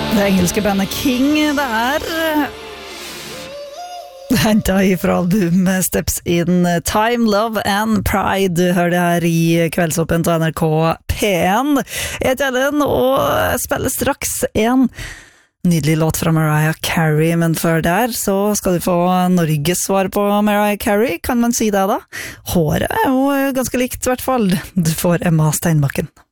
Det engelske bandet King, det hentet ifra album Steps in Time, Love and Pride. Du hører det her i Kveldsåpen til NRK P1. Jeg heter Ellen, og jeg spiller straks en nydelig låt fra Mariah Carey, men før der så skal du få Norges svar på Mariah Carey, kan man si det da? Håret er jo ganske likt i hvert fall. Du får Emma Steinbakken.